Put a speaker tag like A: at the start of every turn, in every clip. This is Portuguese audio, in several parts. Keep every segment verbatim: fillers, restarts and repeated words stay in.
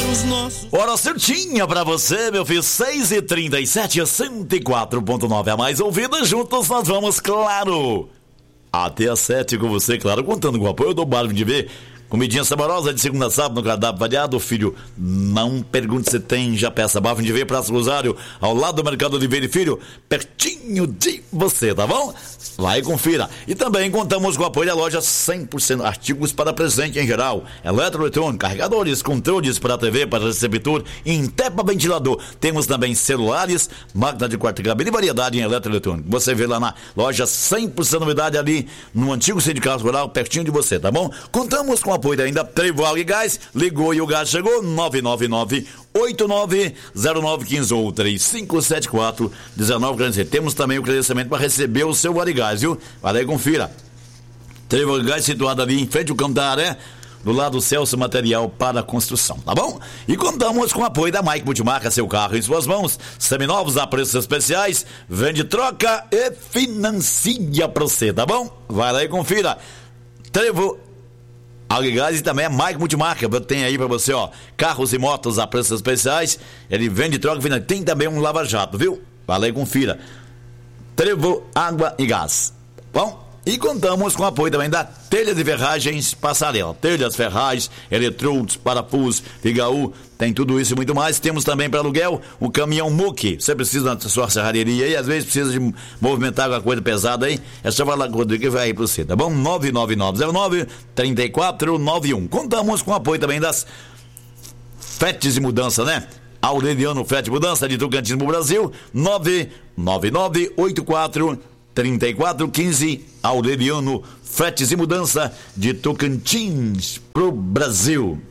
A: Hora certinha pra você, meu filho. Seis e trinta e sete, cento e quatro ponto nove. A mais ouvida. Juntos nós vamos, claro, até às sete com você, claro, contando com o apoio do Bar de Ver. Comidinha saborosa de segunda a sábado no cardápio variado, filho. Não pergunte se tem, já peça. Bar de Ver, Praça Rosário, ao lado do Mercado de Ver e Filho, pertinho de você, tá bom? Vai e confira. E também contamos com o apoio da loja cem por cento artigos para presente em geral. Eletroeletrônico, carregadores, controles para T V, para receptor, Intepa ventilador. Temos também celulares, máquina de quarta cabine e variedade em eletroeletrônico. Você vê lá na loja cem por cento novidade ali no antigo Sindicato Rural, pertinho de você, tá bom? Contamos com o apoio ainda Trevoal e Gás. Ligou e o gás chegou. Nove nove nove, oito nove zero nove um cinco ou três cinco sete quatro um nove. Temos também o credenciamento para receber o seu Varigás, viu? Vai lá e confira. Trevoal e Gás situado ali em frente ao Campo da Aré, do lado Celso Material para Construção, tá bom? E contamos com o apoio da Mike Multimarca, seu carro em suas mãos, seminovos a preços especiais, vende, troca e financia pra você, tá bom? Vai lá e confira. Trevo Agregás e também a Mike Multimarca, tem aí pra você, ó, carros e motos a preços especiais, ele vende, troca, financia. Tem também um lava-jato, viu? Vai lá e confira. Trevo, água e gás, bom? E contamos com o apoio também da Telha de Ferragens Passarela. Telhas, ferragens, eletrodos, parafusos, Figaú, tem tudo isso e muito mais. Temos também para aluguel o caminhão Muque. Você precisa da sua serraria aí, às vezes precisa de movimentar alguma coisa pesada aí, é só falar com o Rodrigo que vai aí para você, tá bom? nove nove nove zero nove, três quatro nove um. Contamos com o apoio também das Fretes de Mudança, né? Aureliano Frete Mudança de Tocantins no Brasil, nove nove nove oito quatro trinta e quatro quinze. Aureliano Fretes e Mudança de Tocantins pro Brasil.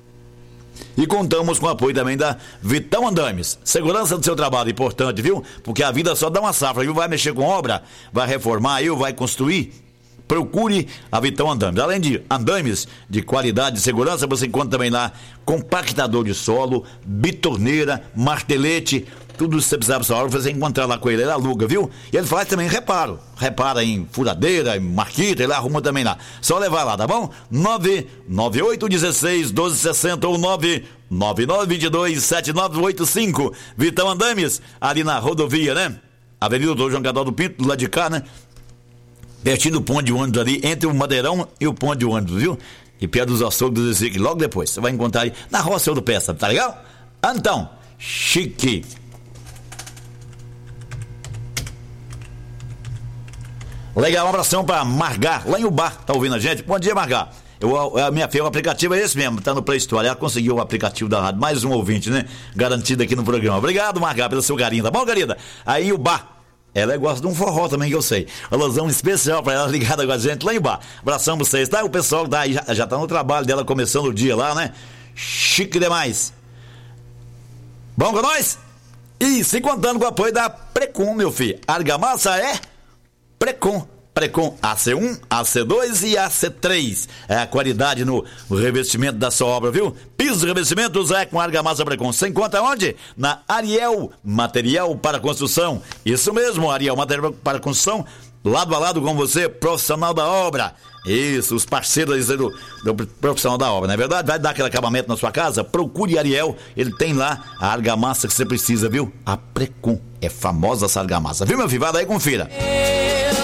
A: E contamos com o apoio também da Vitão Andames. Segurança do seu trabalho, importante, viu? Porque a vida só dá uma safra, viu? Vai mexer com obra, vai reformar aí, vai construir. Procure a Vitão Andames. Além de andames de qualidade e segurança, você encontra também lá compactador de solo, bitorneira, martelete, tudo isso que você precisar para sua obra, você encontrar lá com ele, ele aluga, viu? E ele faz também reparo, repara em furadeira, em marquita, ele arruma também lá. Só levar lá, tá bom? nove nove oito um seis, doze sessenta ou nove nove nove dois dois, sete nove oito cinco. Vitão Andames, ali na rodovia, né? Avenida Doutor João Cadal do Pinto, do lado de cá, né? Pertinho do ponto de ônibus ali, entre o Madeirão e o ponto de ônibus, viu? E perto dos açougues do Ezequiel, logo depois, você vai encontrar aí na Rua Seu do Peça, tá legal? Então, chique. Legal, um abração pra Margar, lá em Ubá, tá ouvindo a gente? Bom dia, Margar. Eu, a minha filha, o aplicativo é esse mesmo, tá no Play Store. Ela conseguiu o aplicativo da rádio, mais um ouvinte, né? Garantido aqui no programa. Obrigado, Margar, pelo seu carinho, tá bom, querida? Aí, Ubá. Ela gosta de um forró também, que eu sei. Alusão especial pra ela ligada com a gente lá em Bar. Abração pra vocês, tá? O pessoal tá aí, já, já tá no trabalho dela, começando o dia lá, né? Chique demais. Bom com nós? E se contando com o apoio da Precon, meu filho. Argamassa é Precon. Precon A C um, A C dois e A C três. É a qualidade no revestimento da sua obra, viu? Pisos e revestimentos é com Argamassa Precon. Você encontra onde? Na Ariel Material para Construção. Isso mesmo, Ariel Material para Construção. Lado a lado com você, profissional da obra. Isso, os parceiros do, do profissional da obra, não é verdade? Vai dar aquele acabamento na sua casa? Procure Ariel, ele tem lá a argamassa que você precisa, viu? A Precon, é famosa essa argamassa, viu, meu filho? Vai daí, confira.